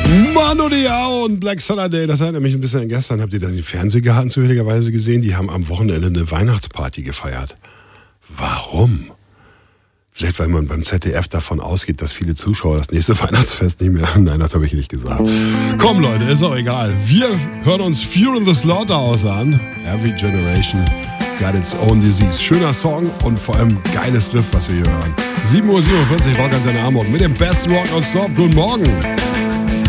Manu Diao und Black Saturday, das erinnert mich ein bisschen an gestern. Habt ihr das im Fernsehgarten zufälligerweise gesehen? Die haben am Wochenende eine Weihnachtsparty gefeiert. Warum? Vielleicht, weil man beim ZDF davon ausgeht, dass viele Zuschauer das nächste Weihnachtsfest nicht mehr... Nein, das habe ich nicht gesagt. Komm Leute, ist auch egal. Wir hören uns Fear in the Slaughterhouse an. Every Generation got its own disease. Schöner Song und vor allem geiles Riff, was wir hier hören. 7:47 Uhr, Rock Antenne Hamburg mit dem besten Rock non-stop. Guten Morgen.